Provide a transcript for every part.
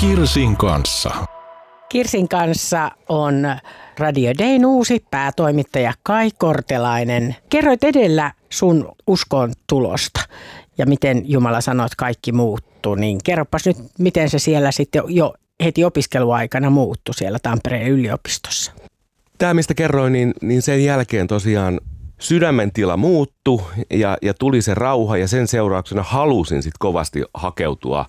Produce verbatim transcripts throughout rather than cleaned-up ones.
Kirsin kanssa. Kirsin kanssa on Radio Dayn uusi päätoimittaja Kai Kortelainen. Kerroit edellä sun uskon tulosta ja miten Jumala sanoo, että kaikki muuttuu. Niin kerropas nyt, miten se siellä sitten jo heti opiskeluaikana muuttui siellä Tampereen yliopistossa. Tämä, mistä kerroin, niin, niin sen jälkeen tosiaan sydämen tila muuttui ja, ja tuli se rauha ja sen seurauksena halusin sitten kovasti hakeutua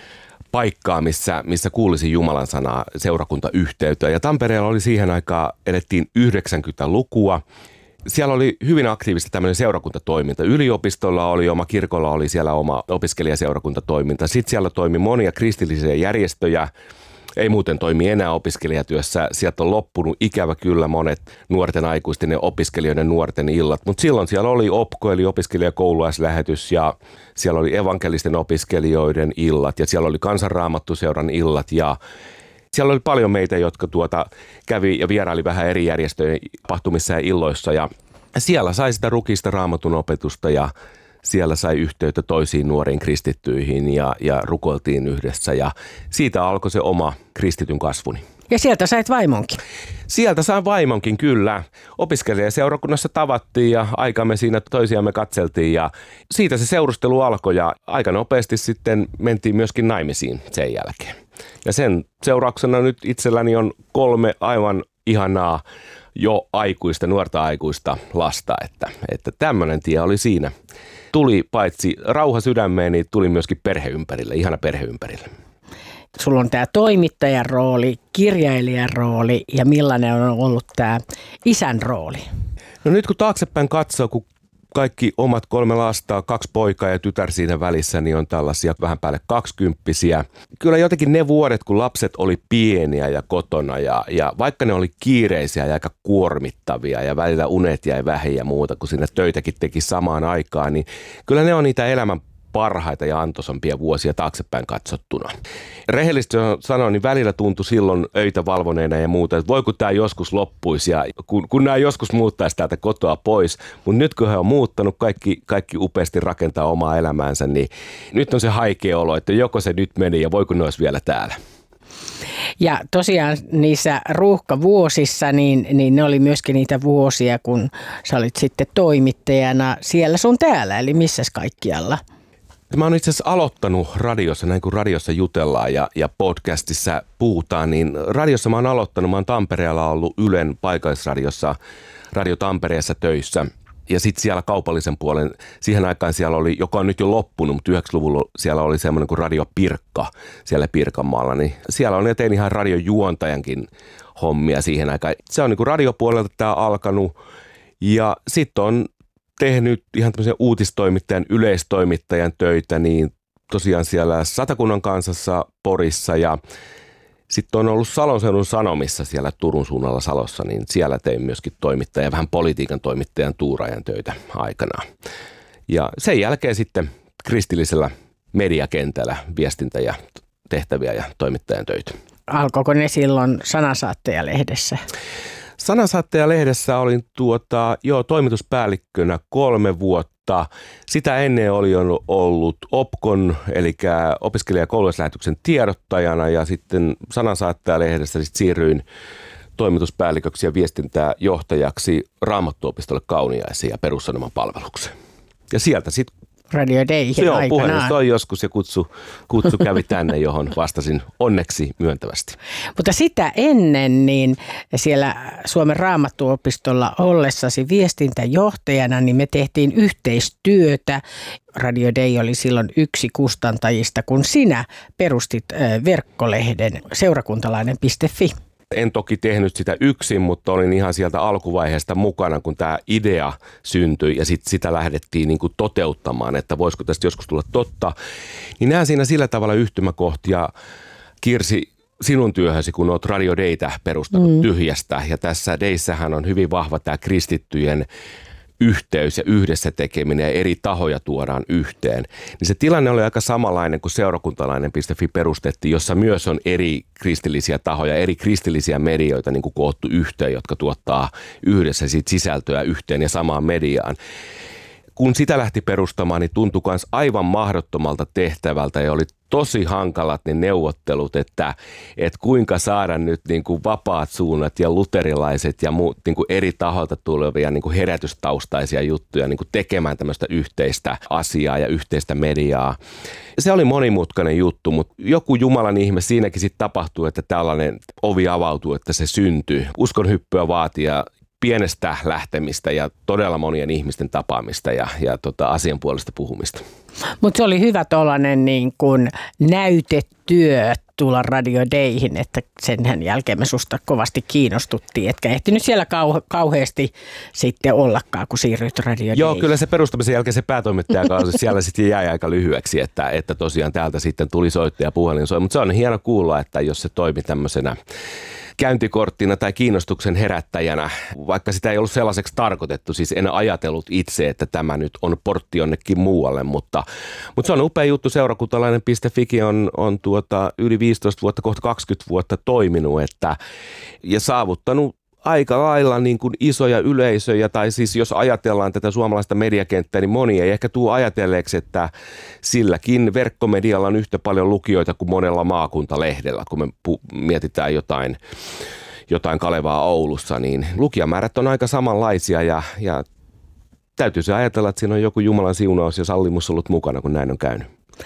paikkaa, missä, missä kuulisin Jumalan sanaa, seurakuntayhteyttä. Ja Tampereella oli siihen aikaan, elettiin yhdeksänkymmentälukua. Siellä oli hyvin aktiivista tämmöinen seurakuntatoiminta. Yliopistolla oli oma, kirkolla oli siellä oma opiskelijaseurakuntatoiminta. Sitten siellä toimi monia kristillisiä järjestöjä. Ei muuten toimi enää opiskelijatyössä. Sieltä on loppunut ikävä kyllä monet nuorten aikuisten ja opiskelijoiden nuorten illat. Mutta silloin siellä oli O P K, eli opiskelijakoululaislähetys, ja siellä oli evankelisten opiskelijoiden illat, ja siellä oli kansanraamattuseuran illat, ja siellä oli paljon meitä, jotka tuota kävi ja vieraili vähän eri järjestöjen tapahtumissa ja illoissa, ja siellä sai sitä rukista raamatun opetusta, ja siellä sai yhteyttä toisiin nuoriin kristittyihin ja, ja rukoiltiin yhdessä ja siitä alkoi se oma kristityn kasvuni. Ja sieltä sait vaimonkin. Sieltä sain vaimonkin, kyllä. Opiskelijaseurakunnassa tavattiin ja aikamme siinä toisiamme katseltiin ja siitä se seurustelu alkoi ja aika nopeasti sitten mentiin myöskin naimisiin sen jälkeen. Ja sen seurauksena nyt itselläni on kolme aivan ihanaa jo aikuista, nuorta aikuista lasta, että, että tämmöinen tie oli siinä. Tuli paitsi rauha sydämeen, niin tuli myöskin perheympärille, ihana perheympärille. Sulla on tämä toimittajan rooli, kirjailijan rooli ja millainen on ollut tämä isän rooli? No nyt kun taaksepäin katsoo, kun kaikki omat kolme lasta, kaksi poikaa ja tytär siinä välissä, niin on tällaisia vähän päälle kaksikymppisiä. Kyllä jotenkin ne vuodet, kun lapset oli pieniä ja kotona ja, ja vaikka ne oli kiireisiä ja aika kuormittavia ja välillä unet jäi vähin ja muuta, kun siinä töitäkin teki samaan aikaan, niin kyllä ne on niitä elämän parhaita ja antoisampia vuosia taaksepäin katsottuna. Rehellisesti sanoin, niin välillä tuntui silloin öitä valvoneena ja muuta, että voi kun tämä joskus loppuisi ja kun, kun nämä joskus muuttaisi täältä kotoa pois, mutta nyt kun he on muuttanut, kaikki, kaikki upeasti rakentaa omaa elämäänsä, niin nyt on se haikea olo, että joko se nyt meni ja voi kun ne olisi vielä täällä. Ja tosiaan niissä ruuhkavuosissa, niin, niin ne oli myöskin niitä vuosia, kun sä olit sitten toimittajana siellä sun täällä, eli missäs kaikkialla? Mä oon itse asiassa aloittanut radiossa, näin kuin radiossa jutellaan ja, ja podcastissa puhutaan, niin radiossa mä oon aloittanut, mä oon Tampereella ollut Ylen paikallisradiossa, Radio Tampereessa töissä. Ja sitten siellä kaupallisen puolen, siihen aikaan siellä oli, joka on nyt jo loppunut, mutta yhdeksänkymmentäluvulla siellä oli semmoinen kuin Radio Pirkka siellä Pirkanmaalla. Niin siellä on ja tein ihan radiojuontajankin hommia siihen aikaan. Se on niin kuin radiopuolelta tämä alkanut ja sitten on tehnyt ihan tämmöisen uutistoimittajan, yleistoimittajan töitä, niin tosiaan siellä Satakunnan Kansassa Porissa ja sitten on ollut Salon Seudun Sanomissa siellä Turun suunnalla Salossa, niin siellä tein myöskin toimittajan, vähän politiikan toimittajan tuuraajan töitä aikanaan. Ja sen jälkeen sitten kristillisellä mediakentällä viestintä ja tehtäviä ja toimittajan töitä. Alkoiko ne silloin Sanansaattaja-lehdessä? Sanansaattaja-lehdessä olin tuota, joo, toimituspäällikkönä kolme vuotta. Sitä ennen oli ollut O P K O N, eli opiskelijakoulutuslähetyksen tiedottajana, ja sitten Sanansaattaja-lehdessä sit siirryin toimituspäälliköksi ja viestintäjohtajaksi Raamattuopistolle Kauniaisiin ja Perussanoman palvelukseen. Ja sieltä sitten Radio Dayhin joo, aikanaan. puhelimesta toi joskus ja kutsu, kutsu kävi tänne, johon vastasin onneksi myöntävästi. Mutta sitä ennen, niin siellä Suomen Raamattuopistolla ollessasi viestintäjohtajana, niin me tehtiin yhteistyötä. Radio Day oli silloin yksi kustantajista, kun sinä perustit verkkolehden seurakuntalainen piste fi. En toki tehnyt sitä yksin, mutta olin ihan sieltä alkuvaiheesta mukana, kun tämä idea syntyi ja sit sitä lähdettiin niin kuin toteuttamaan, että voisiko tästä joskus tulla totta. Niin näen siinä sillä tavalla yhtymäkohtia, Kirsi, sinun työhösi, kun olet Radio Daytä perustanut mm. tyhjästä. Ja tässä Dayssähän on hyvin vahva tämä kristittyjen yhteys ja yhdessä tekeminen ja eri tahoja tuodaan yhteen. Niin se tilanne oli aika samanlainen kuin seurakuntalainen piste fi perustettiin, jossa myös on eri kristillisiä tahoja, eri kristillisiä medioita niin kuin koottu yhteen, jotka tuottaa yhdessä sit sisältöä yhteen ja samaan mediaan. kun sitä lähti perustamaan, niin tuntui myös aivan mahdottomalta tehtävältä ja oli tosi hankalat ne neuvottelut, että, että kuinka saada nyt niin kuin vapaat suunnat ja luterilaiset ja muut niin kuin eri taholta tulevia niin kuin herätystaustaisia juttuja niin kuin tekemään tämmöistä yhteistä asiaa ja yhteistä mediaa. Se oli monimutkainen juttu, mutta joku Jumalan ihme siinäkin sitten tapahtuu, että tällainen ovi avautuu, että se syntyy. Uskonhyppyä vaatii ja pienestä lähtemistä ja todella monien ihmisten tapaamista ja, ja tota, asian puolesta puhumista. Mutta se oli hyvä tuollainen niin kuin näytetyö tulla Radio Dayhin, että sen jälkeen me susta kovasti kiinnostuttiin, etkä ehtinyt siellä kau- kauheasti sitten ollakaan, kun siirryt Radio Dayhin. Joo, kyllä se perustamisen jälkeen se päätoimittajakausi siellä sitten jäi aika lyhyeksi, että, että tosiaan täältä sitten tuli soittaja puhelin soi, mutta se on hieno kuulla, että jos se toimi tämmöisenä käyntikorttina tai kiinnostuksen herättäjänä, vaikka sitä ei ollut sellaiseksi tarkoitettu, siis en ajatellut itse, että tämä nyt on portti jonnekin muualle, mutta, mutta se on upea juttu. Seurakuntalainen piste fi on, on tuota, yli viisitoista vuotta, kohta kaksikymmentä vuotta toiminut että, ja saavuttanut aika lailla niin kuin isoja yleisöjä, tai siis jos ajatellaan tätä suomalaista mediakenttää, niin moni ei ehkä tule ajatelleeksi, että silläkin verkkomedialla on yhtä paljon lukijoita kuin monella maakuntalehdellä, kun me pu- mietitään jotain, jotain Kalevaa Oulussa, niin lukijamäärät on aika samanlaisia, ja, ja täytyy se ajatella, että siinä on joku Jumalan siunaus ja sallimus ollut mukana, kun näin on käynyt.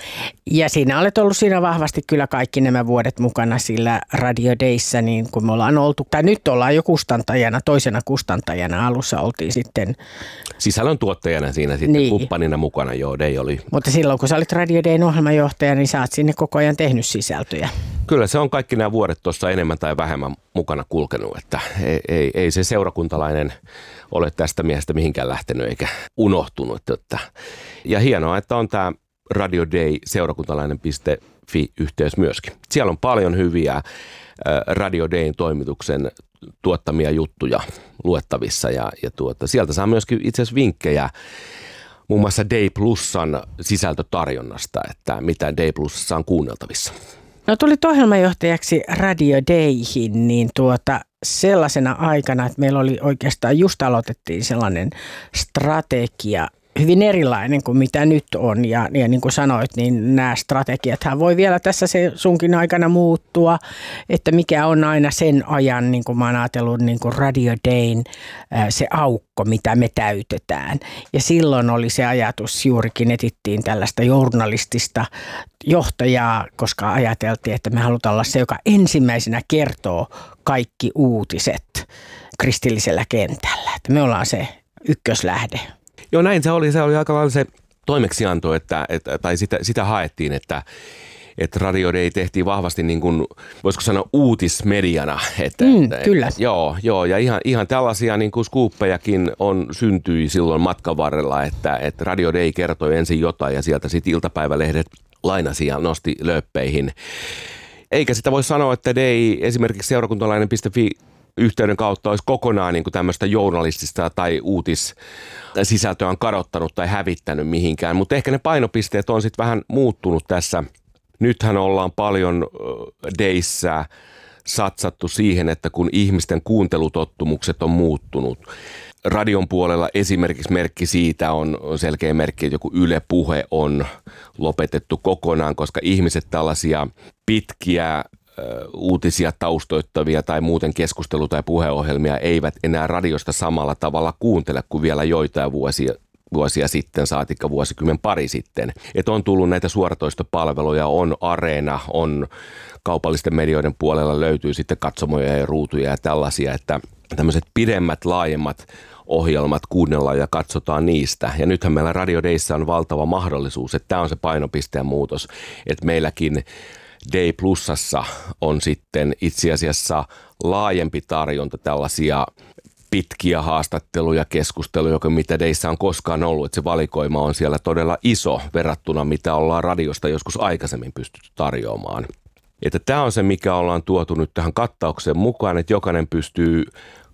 Ja siinä olet ollut siinä vahvasti kyllä kaikki nämä vuodet mukana sillä Radio Dayssä, niin kun me ollaan oltu, tai nyt ollaan jo kustantajana, toisena kustantajana, alussa oltiin sitten. Sisällön tuottajana siinä sitten niin. Kumppanina mukana, joo, Day oli. Mutta silloin kun sä olit Radio Dayn ohjelmajohtaja, niin sä oot sinne koko ajan tehnyt sisältöjä. Kyllä se on kaikki nämä vuodet tuossa enemmän tai vähemmän mukana kulkenut, että ei, ei, ei se seurakuntalainen ole tästä miehestä mihinkään lähtenyt eikä unohtunut. Että. Ja hienoa, että on tämä Radio Day seurakuntalainen piste fi-yhteys myöskin. Siellä on paljon hyviä Radio Dayn toimituksen tuottamia juttuja luettavissa ja, ja tuota, sieltä saa myöskin itse asiassa vinkkejä muun muassa Day Plusan sisältötarjonnasta, että mitä Day Plusassa on kuunneltavissa. No tulit ohjelmajohtajaksi Radio Dayhin, niin tuota sellaisena aikana, että meillä oli oikeastaan just aloitettiin sellainen strategia, hyvin erilainen kuin mitä nyt on ja, ja niin kuin sanoit, niin nämä strategiathan voi vielä tässä se sunkin aikana muuttua, että mikä on aina sen ajan, niin kuin mä oon ajatellut, niin kuin Radio Dayn se aukko, mitä me täytetään. Ja silloin oli se ajatus, juurikin etittiin tällaista journalistista johtajaa, koska ajateltiin, että me halutaan olla se, joka ensimmäisenä kertoo kaikki uutiset kristillisellä kentällä. Että me ollaan se ykköslähde. Joo, näin se oli. Se oli aika lailla se toimeksianto, että, että, tai sitä, sitä haettiin, että, että Radio Day tehtiin vahvasti niin kuin, voisiko sanoa uutismediana. Että, mm, että, kyllä. Että, joo, joo, ja ihan, ihan tällaisia niin kuin skuuppejakin on, syntyi silloin matkan varrella, että, että Radio Day kertoi ensin jotain ja sieltä sitten iltapäivälehdet lainasi ja nosti lööppeihin. Eikä sitä voi sanoa, että Day esimerkiksi seurakuntalainen piste fi yhteyden kautta olisi kokonaan niin kuin tämmöistä journalistista tai uutissisältöä on kadottanut tai hävittänyt mihinkään, mutta ehkä ne painopisteet on sitten vähän muuttunut tässä. Nythän ollaan paljon Dayssä satsattu siihen, että kun ihmisten kuuntelutottumukset on muuttunut. Radion puolella esimerkiksi merkki siitä on selkeä merkki, että joku Yle Puhe on lopetettu kokonaan, koska ihmiset tällaisia pitkiä uutisia taustoittavia tai muuten keskustelu- tai puheohjelmia eivät enää radiosta samalla tavalla kuuntele kuin vielä joitain vuosia, vuosia sitten, saatikka vuosikymmen pari sitten. Että on tullut näitä suoratoistopalveluja, on Areena, on kaupallisten medioiden puolella löytyy sitten katsomoja ja ruutuja ja tällaisia, että tämmöiset pidemmät, laajemmat ohjelmat kuunnellaan ja katsotaan niistä. Ja nythän meillä Radio Dayssä on valtava mahdollisuus, että tämä on se painopisteen muutos, että meilläkin Day Plusassa on sitten itse asiassa laajempi tarjonta tällaisia pitkiä haastatteluja, keskusteluja, joka mitä Dayssä on koskaan ollut. Että se valikoima on siellä todella iso verrattuna, mitä ollaan radiosta joskus aikaisemmin pystytty tarjoamaan. Että tämä on se, mikä ollaan tuotu nyt tähän kattaukseen mukaan, että jokainen pystyy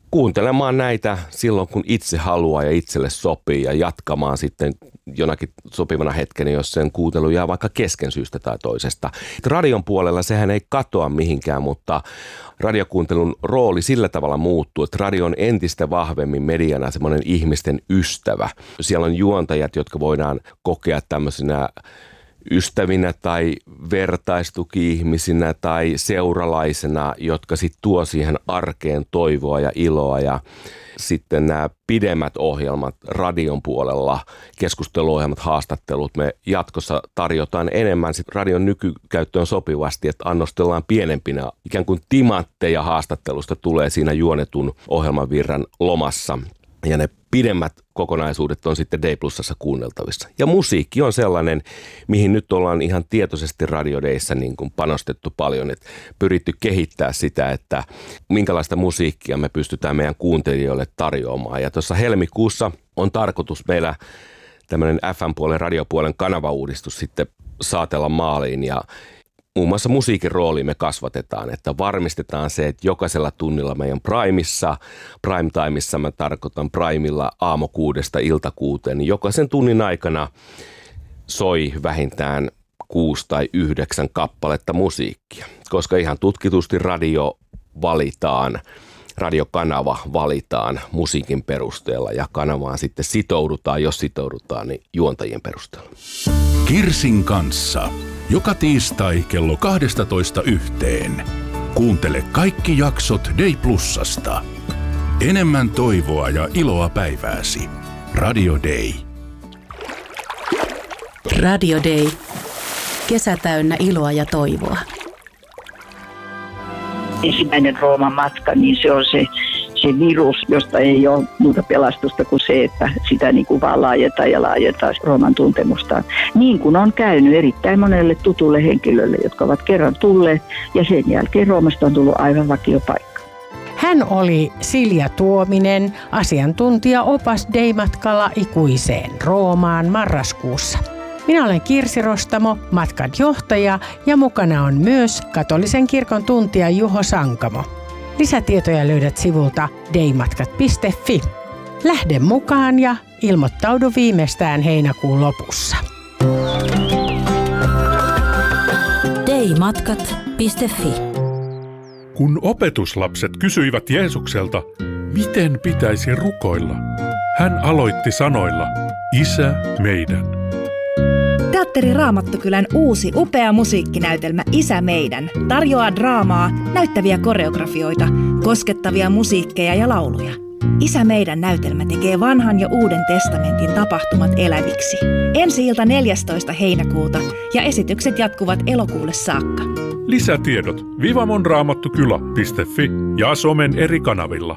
kuuntelemaan näitä silloin, kun itse haluaa ja itselle sopii ja jatkamaan sitten jonakin sopivana hetkenä, jos sen kuuntelu jää vaikka kesken syystä tai toisesta. Radion puolella sehän ei katoa mihinkään, mutta radiokuuntelun rooli sillä tavalla muuttuu, että radio on entistä vahvemmin mediana semmoinen ihmisten ystävä. Siellä on juontajat, jotka voidaan kokea tämmöisenä ystävinä tai vertaistuki-ihmisinä tai seuralaisena, jotka sitten tuo siihen arkeen toivoa ja iloa. Ja sitten nämä pidemmät ohjelmat radion puolella, keskusteluohjelmat, haastattelut, me jatkossa tarjotaan enemmän sit radion nykykäyttöön sopivasti, että annostellaan pienempinä. Ikään kuin timantteja haastattelusta tulee siinä juonetun ohjelmavirran lomassa. Ja ne pidemmät kokonaisuudet on sitten D Plusassa kuunneltavissa. Ja musiikki on sellainen, mihin nyt ollaan ihan tietoisesti Radio Dayssä niin kuin panostettu paljon, että pyritty kehittää sitä, että minkälaista musiikkia me pystytään meidän kuuntelijoille tarjoamaan. Ja tuossa helmikuussa on tarkoitus meillä tämmöinen F M-puolen, radiopuolen kanavauudistus sitten saatella maaliin ja muun muassa musiikin rooliin me kasvatetaan, että varmistetaan se, että jokaisella tunnilla meidän Primessa, Prime-timeissa mä tarkoitan Primella aamukuudesta iltakuuteen, niin jokaisen tunnin aikana soi vähintään kuusi tai yhdeksän kappaletta musiikkia, koska ihan tutkitusti radio valitaan, radiokanava valitaan musiikin perusteella ja kanavaan sitten sitoudutaan, jos sitoudutaan, niin juontajien perusteella. Kirsin kanssa. Joka tiistai kello kaksitoista yhteen. Kuuntele kaikki jaksot Day Plusasta. Enemmän toivoa ja iloa päivääsi. Radio Day. Radio Day. Kesä täynnä iloa ja toivoa. Ensimmäinen Rooman matka, niin se on se, se virus, josta ei ole muuta pelastusta kuin se, että sitä niin kuin vaan laajentaa ja laajentaa Rooman tuntemustaan. Niin kuin on käynyt erittäin monelle tutulle henkilölle, jotka ovat kerran tulleet ja sen jälkeen Roomasta on tullut aivan vakiopaikka. Hän oli Silja Tuominen, asiantuntija opas Day-matkalla ikuiseen Roomaan marraskuussa. Minä olen Kirsi Rostamo, matkan johtaja ja mukana on myös katolisen kirkon tuntija Juho Sankamo. Lisätietoja löydät sivulta daymatkat piste fi. Lähde mukaan ja ilmoittaudu viimeistään heinäkuun lopussa. daymatkat piste fi. Kun opetuslapset kysyivät Jeesukselta, miten pitäisi rukoilla, hän aloitti sanoilla, Isä meidän. Teatteri Raamattukylän uusi upea musiikkinäytelmä Isä meidän tarjoaa draamaa, näyttäviä koreografioita, koskettavia musiikkeja ja lauluja. Isä meidän näytelmä tekee vanhan ja uuden testamentin tapahtumat eläviksi. Ensi-ilta neljästoista heinäkuuta ja esitykset jatkuvat elokuulle saakka. Lisätiedot vivamonraamattukylä piste fi ja somen eri kanavilla.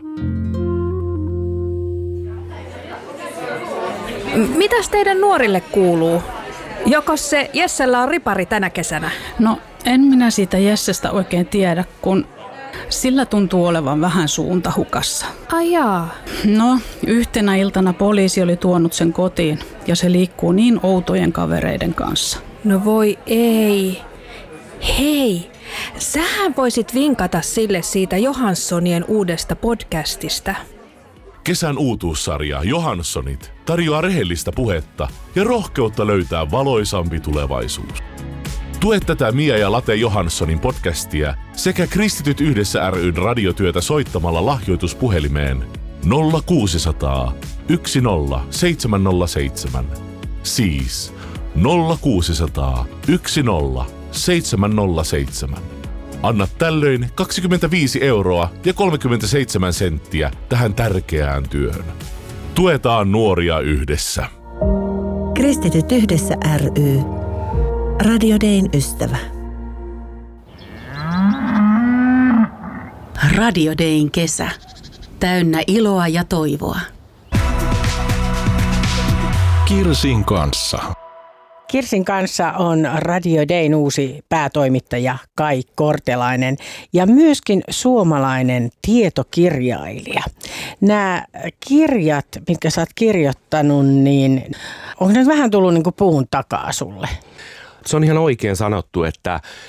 Mitäs teidän nuorille kuuluu? Jokos se Jessellä on ripari tänä kesänä? No, en minä siitä Jessestä oikein tiedä, kun sillä tuntuu olevan vähän suunta hukassa. Ai jaa. No, yhtenä iltana poliisi oli tuonut sen kotiin ja se liikkuu niin outojen kavereiden kanssa. No voi ei. Hei, sähän voisit vinkata sille siitä Johanssonien uudesta podcastista. Kesän uutuussarja Johannssonit tarjoaa rehellistä puhetta ja rohkeutta löytää valoisampi tulevaisuus. Tue tätä Mia ja Late Johanssonin podcastia sekä Kristityt yhdessä ry:n radiotyötä soittamalla lahjoituspuhelimeen nolla kuusisataa yksi nolla seitsemän nolla seitsemän. Siis nolla kuusisataa yksi nolla seitsemän nolla seitsemän. Anna tällöin kaksikymmentäviisi euroa ja kolmekymmentäseitsemän senttiä tähän tärkeään työhön. Tuetaan nuoria yhdessä. Kristityt yhdessä ry. Radio Dayn ystävä. Radio Dayn kesä. Täynnä iloa ja toivoa. Kirsin kanssa. Kirsin kanssa on Radio Dayn uusi päätoimittaja Kai Kortelainen ja myöskin suomalainen tietokirjailija. Nämä kirjat, mitkä sä oot kirjoittanut, niin onko ne vähän tullut niin kuin puun takaa sulle? Se on ihan oikein sanottu, että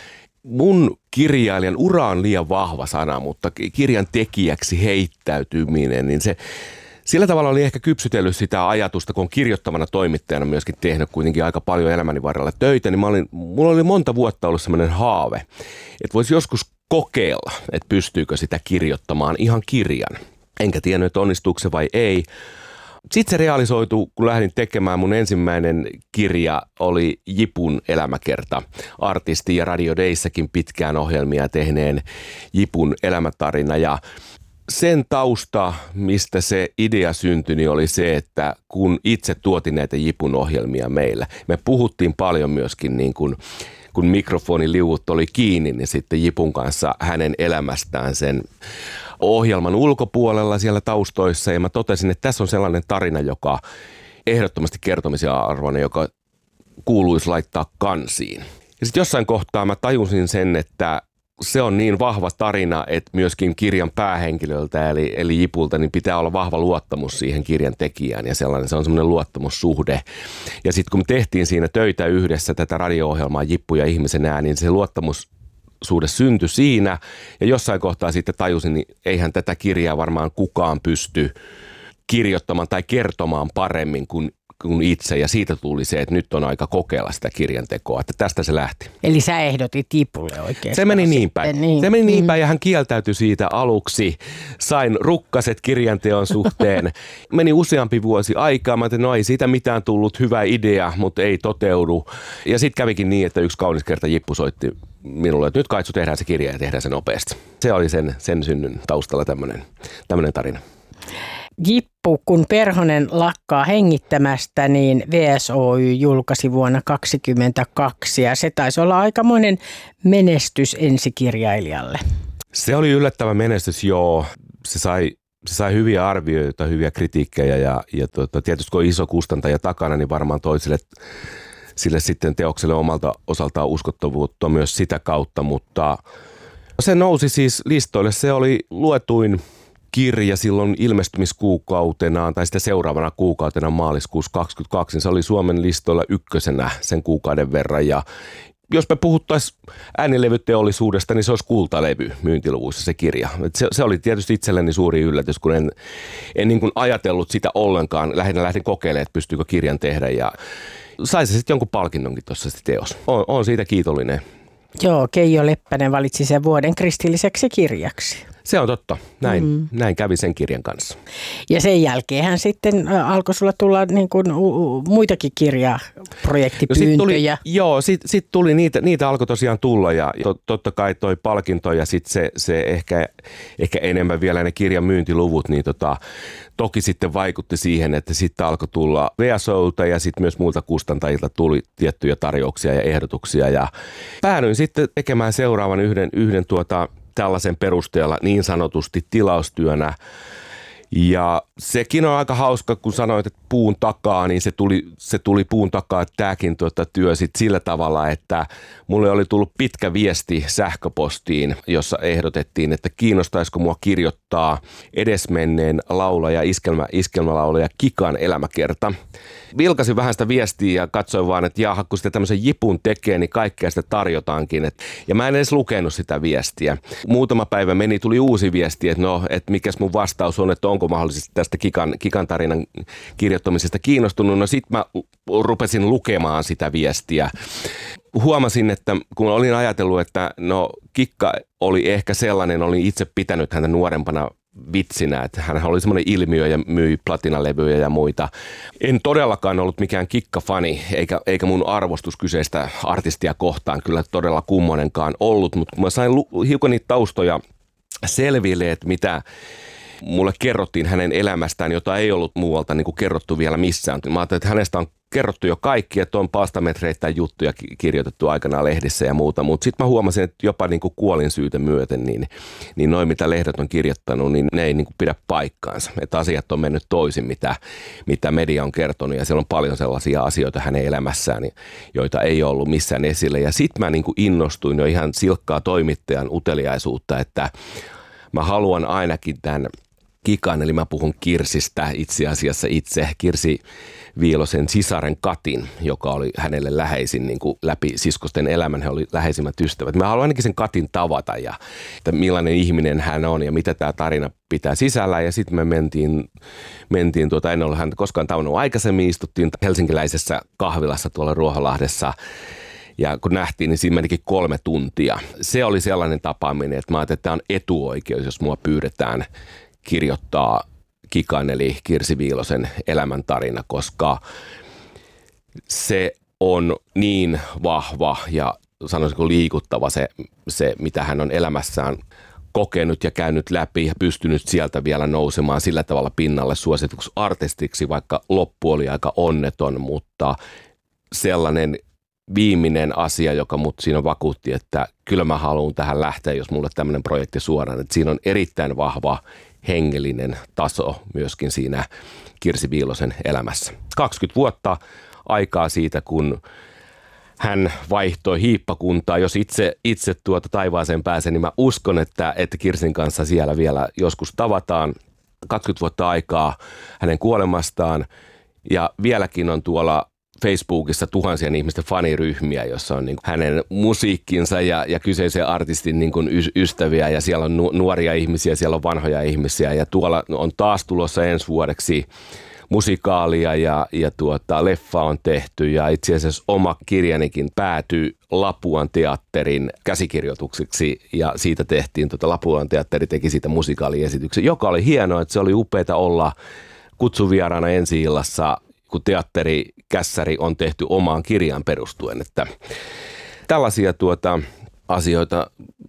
mun kirjailijan ura on liian vahva sana, mutta kirjan tekijäksi heittäytyminen, niin se sillä tavalla oli ehkä kypsytellyt sitä ajatusta, kun on kirjoittavana toimittajana myöskin tehnyt kuitenkin aika paljon elämäni varrella töitä, niin mä olin, mulla oli monta vuotta ollut sellainen haave, että voisi joskus kokeilla, että pystyykö sitä kirjoittamaan ihan kirjan. Enkä tiennyt, että onnistuuko se vai ei. Sitten se realisoitu, kun lähdin tekemään mun ensimmäinen kirja, oli Jipun elämäkerta. Artisti ja Radio Dayssäkin pitkään ohjelmia tehneen Jipun elämätarina. Ja sen tausta, mistä se idea syntyi, oli se, että kun itse tuotin näitä Jipun ohjelmia meillä, me puhuttiin paljon myöskin niin kuin kun mikrofoniliuut oli kiinni, niin sitten Jipun kanssa hänen elämästään sen ohjelman ulkopuolella siellä taustoissa. Ja mä totesin, että tässä on sellainen tarina, joka ehdottomasti kertomisen arvoinen, joka kuuluisi laittaa kansiin. Ja sitten jossain kohtaa mä tajusin sen, että se on niin vahva tarina, että myöskin kirjan päähenkilöltä eli, eli Jipulta niin pitää olla vahva luottamus siihen kirjan tekijään ja sellainen, se on semmoinen luottamussuhde. Ja sitten kun me tehtiin siinä töitä yhdessä tätä radio-ohjelmaa Jippu ja ihmisen ääni, niin se luottamussuhde syntyi siinä ja jossain kohtaa sitten tajusin, niin eihän tätä kirjaa varmaan kukaan pysty kirjoittamaan tai kertomaan paremmin kuin kuin itse, ja siitä tuli se, että nyt on aika kokeilla sitä kirjantekoa, että tästä se lähti. Eli sä ehdotit Jipulle oikeastaan. Se meni niin päin. Niin. Se meni niin päin, ja hän kieltäytyi siitä aluksi. Sain rukkaset kirjanteon suhteen. Meni useampi vuosi aikaa. Mä ajattelin, no ei siitä mitään tullut, hyvä idea, mutta ei toteudu. Ja sitten kävikin niin, että yksi kaunis kerta Jippu soitti minulle, että nyt Kaitsu, tehdään se kirja ja tehdään se nopeasti. Se oli sen, sen synnyn taustalla tämmöinen tarina. Jippu, kun Perhonen lakkaa hengittämästä, niin V S O Y julkaisi vuonna kaksikymmentäkaksi ja se taisi olla aikamoinen menestys ensikirjailijalle. Se oli yllättävä menestys, joo. Se sai, se sai hyviä arvioita, hyviä kritiikkejä ja, ja tuota, tietysti kun on iso kustantaja takana, niin varmaan toisille sille sitten teokselle omalta osaltaan uskottavuutta myös sitä kautta, mutta se nousi siis listoille. Se oli luetuin kirja silloin ilmestymiskuukautenaan tai sitten seuraavana kuukautena maaliskuussa kaksikymmentäkaksi, niin se oli Suomen listoilla ykkösenä sen kuukauden verran. Ja jos me puhuttaisiin äänilevyteollisuudesta, niin se olisi kultalevy myyntiluvuissa se kirja. Se, se oli tietysti itselleni suuri yllätys, kun en, en niin kuin ajatellut sitä ollenkaan. Lähinnä lähdin kokeilemaan, että pystyykö kirjan tehdä ja sai se sitten jonkun palkinnonkin tuossa se teos. Olen, olen siitä kiitollinen. Joo, Keijo Leppänen valitsi sen vuoden kristilliseksi kirjaksi. Se on totta. Näin, mm. näin kävi sen kirjan kanssa. Ja sen jälkeenhän sitten alkoi sulla tulla niin kuin muitakin kirjaprojektipyyntöjä. No sit tuli, joo, sitten sit tuli niitä, niitä alkoi tosiaan tulla ja to, totta kai toi palkinto ja sitten se, se ehkä, ehkä enemmän vielä ne kirjan myyntiluvut, niin tota, toki sitten vaikutti siihen, että sitten alkoi tulla V S O:lta ja sitten myös muilta kustantajilta tuli tiettyjä tarjouksia ja ehdotuksia ja päädyin sitten tekemään seuraavan yhden, yhden tuota tällaisen perusteella niin sanotusti tilaustyönä. Ja sekin on aika hauska, kun sanoit, että puun takaa, niin se tuli, se tuli puun takaa tämäkin tuota työ sit sillä tavalla, että mulle oli tullut pitkä viesti sähköpostiin, jossa ehdotettiin, että kiinnostaisiko mua kirjoittaa edesmenneen laulaja, iskelmä, iskelmälaulaja Kikan elämäkerta. Vilkasin vähän sitä viestiä ja katsoin vaan, että jaha, kun sitä tämmöisen Jipun tekee, niin kaikkea sitä tarjotaankin. Et, ja mä en edes lukenut sitä viestiä. Muutama päivä meni, tuli uusi viesti, että no, että mikäs mun vastaus on, että onko mahdollisesti tästä Kikan, Kikan tarinan kirjoittamisesta kiinnostunut. No sit mä rupesin lukemaan sitä viestiä. Huomasin, että kun olin ajatellut, että no Kikka oli ehkä sellainen, olin itse pitänyt häntä nuorempana vitsinä, että hän oli semmoinen ilmiö ja myi platinalevyjä ja muita. En todellakaan ollut mikään Kikka-fani, eikä, eikä mun arvostus kyseistä artistia kohtaan kyllä todella kummonenkaan ollut, mutta kun mä sain lu- hiukan niitä taustoja selville, että mitä mulle kerrottiin hänen elämästään, jota ei ollut muualta niin kuin kerrottu vielä missään. Mä ajattelin, että hänestä on kerrottu jo kaikki, että on palstametreittäin juttuja kirjoitettu aikanaan lehdissä ja muuta, mutta sitten mä huomasin, että jopa niin kuin kuolin syytä myöten, niin, niin noin mitä lehdet on kirjoittanut, niin ne ei niin kuin pidä paikkaansa. Että asiat on mennyt toisin, mitä, mitä media on kertonut ja siellä on paljon sellaisia asioita hänen elämässään, joita ei ollut missään esille. Ja sitten mä niin kuin innostuin jo ihan silkkaa toimittajan uteliaisuutta, että mä haluan ainakin tämän Kikan, eli mä puhun Kirsistä itse asiassa itse, Kirsi Viilosen sisaren Katin, joka oli hänelle läheisin niin kuin läpi siskosten elämän, he oli läheisimmät ystävät. Mä haluan ainakin sen Katin tavata ja että millainen ihminen hän on ja mitä tämä tarina pitää sisällä. Ja sitten me mentiin, mentiin tuota, en ole häntä koskaan tavannut aikaisemmin, istuttiin helsinkiläisessä kahvilassa tuolla Ruoholahdessa. Ja kun nähtiin, niin siinä menikin kolme tuntia. Se oli sellainen tapaaminen, että mä ajattelin, että tämä on etuoikeus, jos mua pyydetään kirjoittaa Kikan eli Kirsi Viilosen elämäntarina, koska se on niin vahva ja sanoisinko liikuttava se, se, mitä hän on elämässään kokenut ja käynyt läpi ja pystynyt sieltä vielä nousemaan sillä tavalla pinnalle suosituksi artistiksi, vaikka loppu oli aika onneton, mutta sellainen viimeinen asia, joka mut siinä vakuutti, että kyllä mä haluan tähän lähteä, jos mulle tämmöinen projekti suoraan. Että siinä on erittäin vahva hengellinen taso myöskin siinä Kirsi Viilosen elämässä. kaksikymmentä vuotta aikaa siitä, kun hän vaihtoi hiippakuntaa. Jos itse, itse tuota taivaaseen pääsen, niin mä uskon, että, että Kirsin kanssa siellä vielä joskus tavataan. kaksikymmentä vuotta aikaa hänen kuolemastaan ja vieläkin on tuolla Facebookissa tuhansien ihmisten faniryhmiä, jossa on niin kuin hänen musiikkinsa ja, ja kyseisen artistin niin kuin ystäviä ja siellä on nu- nuoria ihmisiä, siellä on vanhoja ihmisiä ja tuolla on taas tulossa ensi vuodeksi musikaalia ja, ja tuota, leffa on tehty ja itse asiassa oma kirjanikin päätyi Lapuan teatterin käsikirjoituksiksi ja siitä tehtiin, tuota, Lapuan teatteri teki siitä musikaaliesityksen, joka oli hienoa, että se oli upeata olla kutsuvieraana ensi-illassa, kun teatterikässäri on tehty omaan kirjaan perustuen, että tällaisia tuota, asioita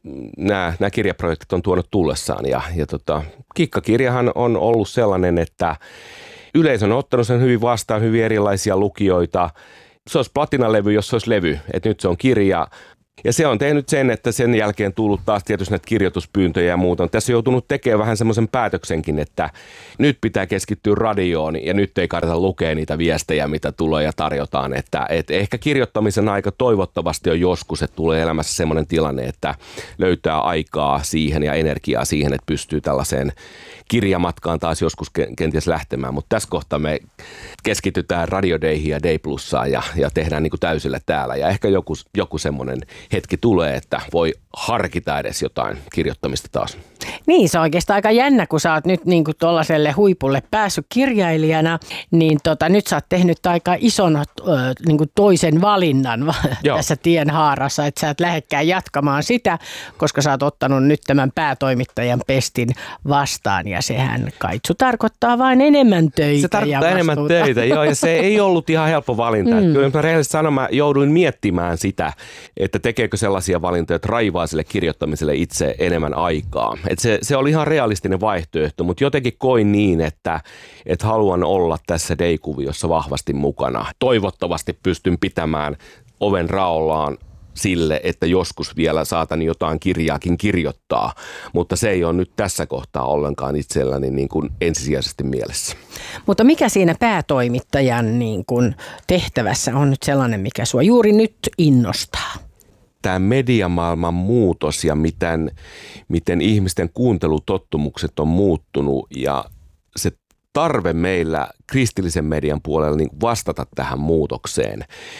nämä, nämä kirjaprojektit on tuonut tullessaan ja, ja tota, Kikkakirjahan on ollut sellainen, että yleisö on ottanut sen hyvin vastaan, hyvin erilaisia lukijoita. Se olisi platinalevy, jos se olisi levy, että nyt se on kirja. Ja se on tehnyt sen, että sen jälkeen tullut taas tietysti näitä kirjoituspyyntöjä ja muuta. Tässä on joutunut tekemään vähän semmoisen päätöksenkin, että nyt pitää keskittyä radioon ja nyt ei kannata lukea niitä viestejä, mitä tulee ja tarjotaan. Että, että ehkä kirjoittamisen aika toivottavasti on joskus, että tulee elämässä semmoinen tilanne, että löytää aikaa siihen ja energiaa siihen, että pystyy tällaiseen kirjamatkaan taas joskus kenties lähtemään. Mutta tässä kohtaa me keskitytään Radio Dayhin ja Day Plussaan ja, ja tehdään niin kuin täysillä täällä. Ja ehkä joku, joku semmoinen hetki tulee, että voi harkita edes jotain kirjoittamista taas. Niin, se on oikeastaan aika jännä, kun sä oot nyt niin kuin tuollaiselle huipulle päässyt kirjailijana, niin tota, nyt sä oot tehnyt aika ison äh, niin kuin toisen valinnan Joo. tässä tienhaarassa, että sä et lähdekään jatkamaan sitä, koska sä oot ottanut nyt tämän päätoimittajan pestin vastaan ja sehän Kaitsu tarkoittaa vain enemmän töitä. Se tarkoittaa ja enemmän töitä, joo, ja se ei ollut ihan helppo valinta. Mm. Kyllä mä rehellisesti sanon, mä jouduin miettimään sitä, että tekeekö sellaisia valintoja, että raivaa sille kirjoittamiselle itse enemmän aikaa. Et se, se oli ihan realistinen vaihtoehto, mutta jotenkin koin niin, että, että haluan olla tässä Day-kuviossa vahvasti mukana. Toivottavasti pystyn pitämään oven raollaan sille, että joskus vielä saatan jotain kirjaakin kirjoittaa, mutta se ei ole nyt tässä kohtaa ollenkaan itselläni niin kuin ensisijaisesti mielessä. Mutta mikä siinä päätoimittajan niin kuin tehtävässä on nyt sellainen, mikä sua juuri nyt innostaa? Tämä mediamaailman muutos ja miten, miten ihmisten kuuntelutottumukset on muuttunut ja se tarve meillä kristillisen median puolella niin vastata tähän muutokseen.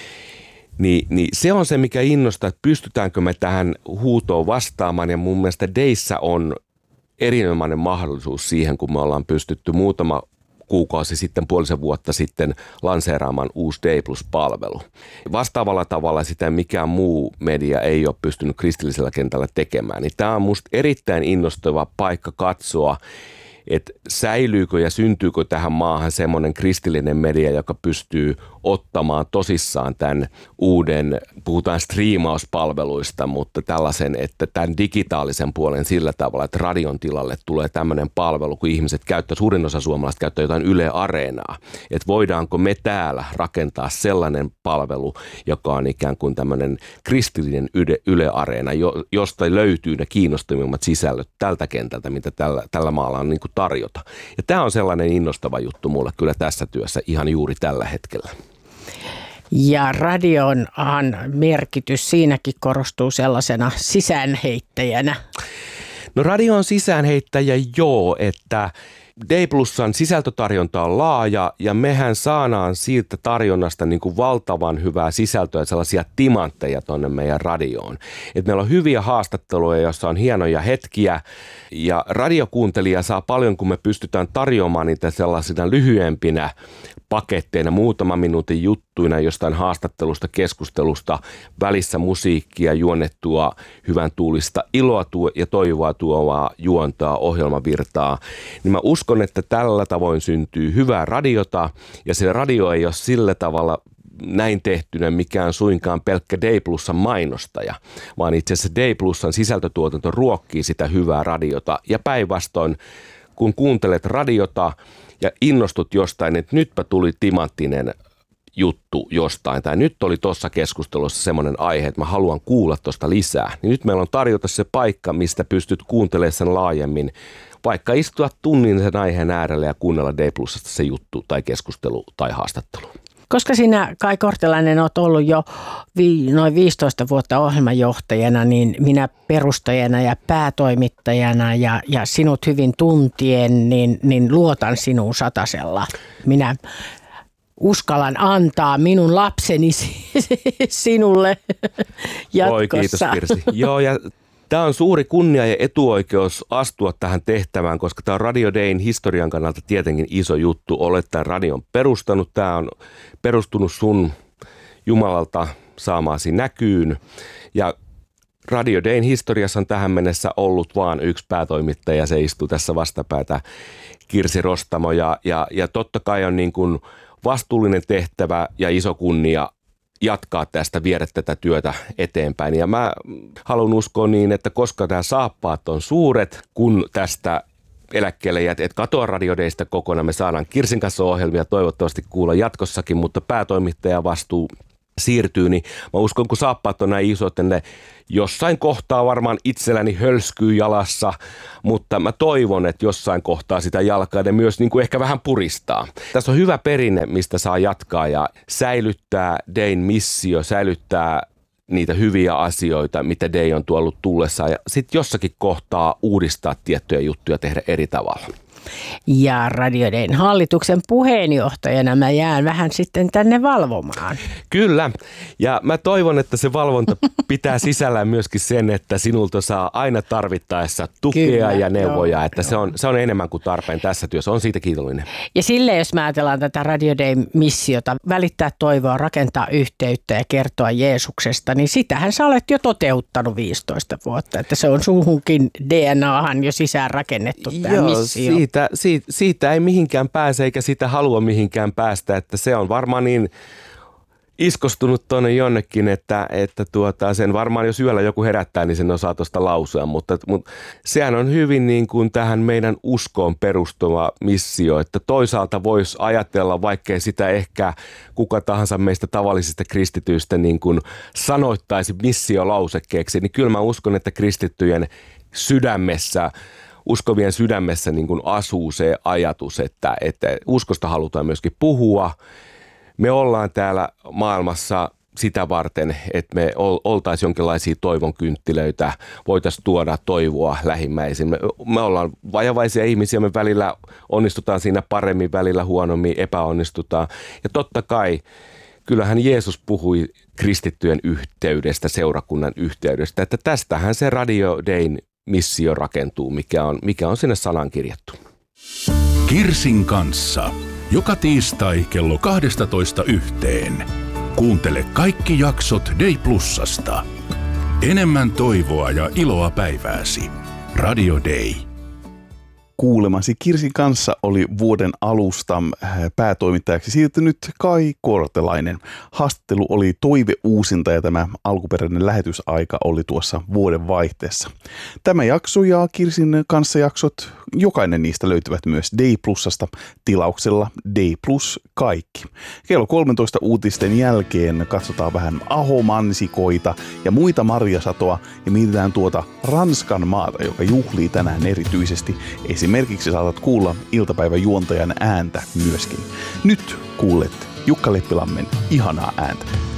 Niin, niin se on se, mikä innostaa, että pystytäänkö me tähän huutoon vastaamaan ja mun mielestä Dayssä on erinomainen mahdollisuus siihen, kun me ollaan pystytty muutama kuukausi sitten, puolisen vuotta sitten lanseeraamaan uusi Day Plus-palvelu. Vastaavalla tavalla sitä mikään muu media ei ole pystynyt kristillisellä kentällä tekemään. Niin tämä on musta erittäin innostava paikka katsoa, että säilyykö ja syntyykö tähän maahan semmoinen kristillinen media, joka pystyy ottamaan tosissaan tämän uuden, puhutaan striimauspalveluista, mutta tällaisen, että tämän digitaalisen puolen sillä tavalla, että radion tilalle tulee tämmöinen palvelu, kun ihmiset käyttää, suurin osa suomalaiset käyttää jotain Yle Areenaa, että voidaanko me täällä rakentaa sellainen palvelu, joka on ikään kuin tämmöinen kristillinen Yle, Yle Areena, josta löytyy ne kiinnostavimmat sisällöt tältä kentältä, mitä tällä, tällä maalla on niin kuin tarjota. Ja tämä on sellainen innostava juttu mulle kyllä tässä työssä ihan juuri tällä hetkellä. Ja radionhan merkitys siinäkin korostuu sellaisena sisäänheittäjänä. No radio on sisäänheittäjä joo, että D Plusan sisältötarjonta on laaja ja mehän saadaan siitä tarjonnasta niin kuin valtavan hyvää sisältöä, sellaisia timantteja tuonne meidän radioon. Et meillä on hyviä haastatteluja, joissa on hienoja hetkiä ja radiokuuntelija saa paljon, kun me pystytään tarjoamaan niitä sellaisina lyhyempinä paketteina, muutaman minuutin juttuina jostain haastattelusta, keskustelusta, välissä musiikkia, juonnettua, hyvän tuulista iloa tuo ja toivoa tuovaa juontaa, ohjelmavirtaa. Niin mä uskon, että tällä tavoin syntyy hyvää radiota ja se radio ei ole sillä tavalla näin tehtynä mikään suinkaan pelkkä D Plusan mainostaja, vaan itse asiassa D Plusan sisältötuotanto ruokkii sitä hyvää radiota ja päinvastoin, kun kuuntelet radiota ja innostut jostain, että nytpä tuli timanttinen juttu jostain, tai nyt oli tuossa keskustelussa semmoinen aihe, että mä haluan kuulla tuosta lisää, niin nyt meillä on tarjota se paikka, mistä pystyt kuuntelemaan sen laajemmin, vaikka istua tunnin sen aiheen äärelle ja kuunnella D Plusasta se juttu tai keskustelu tai haastattelu. Koska sinä, Kai Kortelainen, olet ollut jo vi, noin viisitoista vuotta ohjelmajohtajana, niin minä perustajana ja päätoimittajana ja, ja sinut hyvin tuntien, niin, niin luotan sinuun satasella. Minä uskallan antaa minun lapseni sinulle jatkossa. Oi, kiitos Kirsi. Joo, ja tämä on suuri kunnia ja etuoikeus astua tähän tehtävään, koska tämä on Radio Dayn historian kannalta tietenkin iso juttu. Olet tämän radion perustanut. Tämä on perustunut sun Jumalalta saamaasi näkyyn. Ja Radio Dayn historiassa on tähän mennessä ollut vain yksi päätoimittaja. Se istuu tässä vastapäätä, Kirsi Rostamo. Ja, ja, ja totta kai on niin kuin vastuullinen tehtävä ja iso kunnia jatkaa tästä, viedä tätä työtä eteenpäin. Ja mä haluan uskoa niin, että koska nämä saappaat on suuret, kun tästä eläkkeelle jäät, et katoa Radio Daystä kokonaan, me saadaan Kirsin kanssa ohjelmia toivottavasti kuulla jatkossakin, mutta päätoimittaja vastuu siirtyy, niin mä uskon, kun saappaat on näin isot, että ne jossain kohtaa varmaan itselläni hölskyy jalassa, mutta mä toivon, että jossain kohtaa sitä jalkaa ja myös niin kuin ehkä vähän puristaa. Tässä on hyvä perinne, mistä saa jatkaa ja säilyttää Dayn missio, säilyttää niitä hyviä asioita, mitä Day on tuollut tullessaan ja sitten jossakin kohtaa uudistaa tiettyjä juttuja, tehdä eri tavalla. Ja Radio Dayn hallituksen puheenjohtajana mä jään vähän sitten tänne valvomaan. Kyllä, ja mä toivon, että se valvonta pitää sisällään myöskin sen, että sinulta saa aina tarvittaessa tukea Kyllä, ja neuvoja, joo, että joo. Se, on, se on enemmän kuin tarpeen tässä työssä, on siitä kiitollinen. Ja silleen, jos mä ajatellaan tätä Radio Dayn missiota, välittää toivoa, rakentaa yhteyttä ja kertoa Jeesuksesta, niin sitähän sä olet jo toteuttanut viisitoista vuotta, että se on suhunkin D N Ahan jo sisään rakennettu tämä joo, missio. Siitä Siitä, siitä ei mihinkään pääse eikä sitä halua mihinkään päästä, että se on varmaan niin iskostunut tuonne jonnekin, että, että tuota, sen varmaan jos yöllä joku herättää, niin sen osaa tuosta lausua, mutta, mutta sehän on hyvin niin kuin tähän meidän uskoon perustuva missio, että toisaalta voisi ajatella, vaikkei sitä ehkä kuka tahansa meistä tavallisista kristityistä niin kuin sanoittaisi missiolausekkeeksi, niin kyllä mä uskon, että kristittyjen sydämessä uskovien sydämessä niin kuin asuu se ajatus, että, että uskosta halutaan myöskin puhua. Me ollaan täällä maailmassa sitä varten, että me oltaisiin jonkinlaisia toivon kynttilöitä, voitaisiin tuoda toivoa lähimmäisiin. Me, me ollaan vajavaisia ihmisiä, me välillä onnistutaan siinä paremmin, välillä huonommin, epäonnistutaan. Ja totta kai, kyllähän Jeesus puhui kristittyjen yhteydestä, seurakunnan yhteydestä, että tästähän se Radio Dayn missio rakentuu, mikä on, mikä on sinne sanaan kirjattu. Kirsin kanssa. Joka tiistai kello kaksitoista yhteen. Kuuntele kaikki jaksot Day Plusasta. Enemmän toivoa ja iloa päivääsi. Radio Day. Kuulemasi Kirsin kanssa oli vuoden alusta päätoimittajaksi siirtynyt Kai Kortelainen. Haastattelu oli Toive uusinta ja tämä alkuperäinen lähetysaika oli tuossa vuoden vaihteessa. Tämä jakso ja Kirsin kanssa jaksot, jokainen niistä löytyvät myös Day Plusasta tilauksella Day Plus kaikki. Kello kolmetoista uutisten jälkeen katsotaan vähän ahomansikoita ja muita marjasatoa ja mietitään tuota Ranskan maata, joka juhlii tänään erityisesti. Esimerkiksi saatat kuulla iltapäivän juontajan ääntä myöskin. Nyt kuulet Jukka Leppilammen ihanaa ääntä.